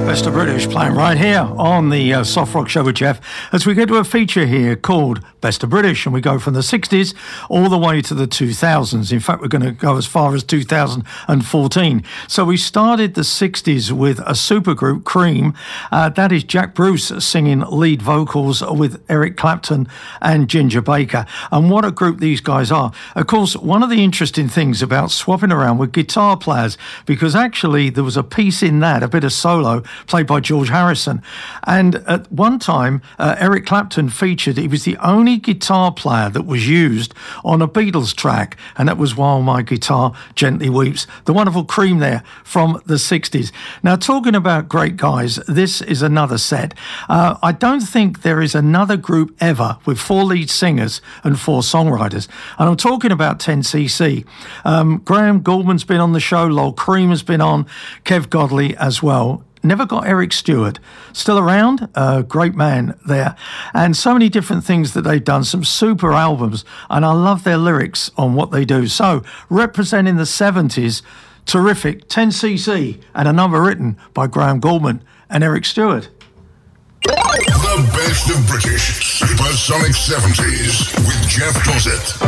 Best of British playing right here on the Soft Rock Show with Jeff as we get to a feature here called Best of British, and we go from the 60s all the way to the 2000s. In fact, we're going to go as far as 2014. So we started the 60s with a supergroup, Cream. That is Jack Bruce singing lead vocals with Eric Clapton and Ginger Baker. And what a group these guys are. Of course, one of the interesting things about swapping around with guitar players, because actually there was a piece in that, a bit of solo, played by George Harrison. And at one time, Eric Clapton featured, he was the only guitar player that was used on a Beatles track, and that was While My Guitar Gently Weeps. The wonderful Cream there from the 60s. Now, talking about great guys, this is another set. I don't think there is another group ever with 4 lead singers and 4 songwriters. And I'm talking about 10cc. Graham Gouldman's been on the show, Lol Cream has been on, Kev Godley as well. Never got Eric Stewart. Still around, great man there. And so many different things that they've done, some super albums, and I love their lyrics on what they do. So, representing the 70s, terrific 10cc, and a number written by Graham Gouldman and Eric Stewart. The best of British Supersonic 70s with Jeff Dossett.